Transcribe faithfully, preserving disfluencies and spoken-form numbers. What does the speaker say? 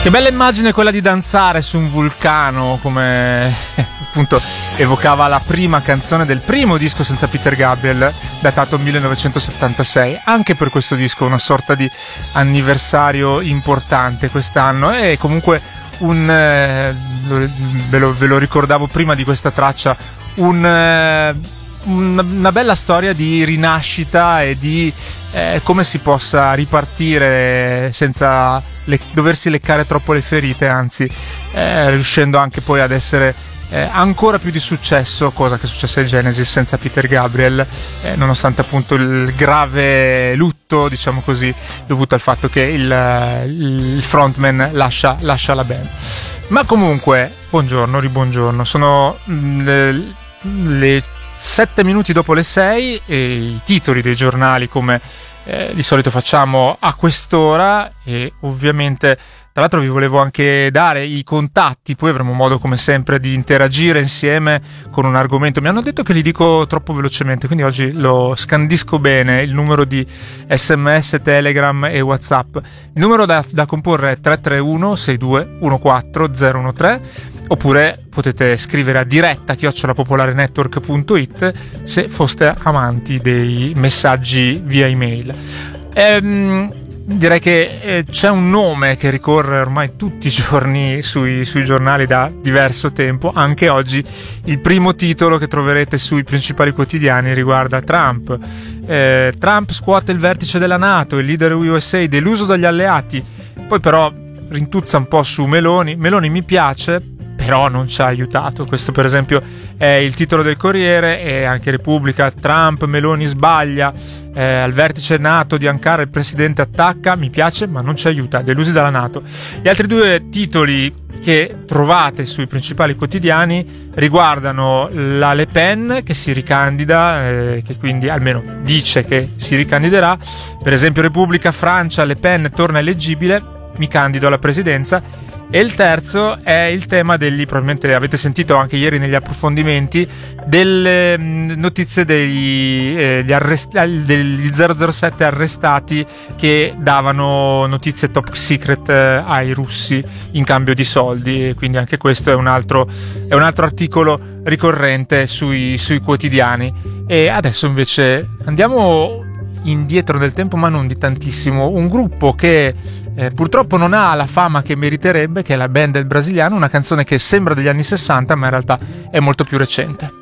Che bella immagine quella di danzare su un vulcano, come appunto evocava la prima canzone del primo disco senza Peter Gabriel, datato millenovecentosettantasei. Anche per questo disco una sorta di anniversario importante quest'anno, e comunque un eh, ve, lo, ve lo ricordavo prima di questa traccia, un, eh, una bella storia di rinascita e di eh, come si possa ripartire senza le, doversi leccare troppo le ferite, anzi eh, riuscendo anche poi ad essere eh, ancora più di successo, cosa che è successa ai Genesis senza Peter Gabriel, eh, nonostante appunto il grave lutto, diciamo così, dovuto al fatto che il, il frontman lascia, lascia la band. Ma comunque, buongiorno, ribuongiorno, sono le, le sette minuti dopo le sei e i titoli dei giornali, come eh, di solito facciamo a quest'ora, e ovviamente tra l'altro vi volevo anche dare i contatti, poi avremo modo come sempre di interagire insieme con un argomento. Mi hanno detto che li dico troppo velocemente, quindi oggi lo scandisco bene: il numero di sms, telegram e whatsapp. Il numero da, da comporre è tre tre uno sei due uno quattro zero uno tre, oppure potete scrivere a diretta chiocciola popolarenetwork punto it se foste amanti dei messaggi via email. Ehm, direi che eh, c'è un nome che ricorre ormai tutti i giorni sui, sui giornali da diverso tempo. Anche oggi il primo titolo che troverete sui principali quotidiani riguarda Trump. Eh, Trump scuote il vertice della NATO, il leader U S A deluso dagli alleati. Poi però rintuzza un po' su Meloni. Meloni mi piace, però non ci ha aiutato. Questo per esempio è il titolo del Corriere, e anche Repubblica: Trump, Meloni sbaglia, eh, al vertice NATO di Ankara il presidente attacca, mi piace ma non ci aiuta, delusi dalla NATO. Gli altri due titoli che trovate sui principali quotidiani riguardano la Le Pen, che si ricandida, eh, che quindi almeno dice che si ricandiderà. Per esempio Repubblica: Francia, Le Pen torna eleggibile, mi candido alla presidenza. E il terzo è il tema degli, probabilmente avete sentito anche ieri negli approfondimenti, delle notizie degli, eh, gli arrest- degli zero zero sette arrestati che davano notizie top secret eh, ai russi in cambio di soldi. E quindi anche questo è un altro, è un altro articolo ricorrente sui, sui quotidiani. E adesso invece andiamo indietro nel tempo, ma non di tantissimo. Un gruppo che eh, purtroppo non ha la fama che meriterebbe, che è la band del brasiliano, una canzone che sembra degli anni sessanta ma in realtà è molto più recente.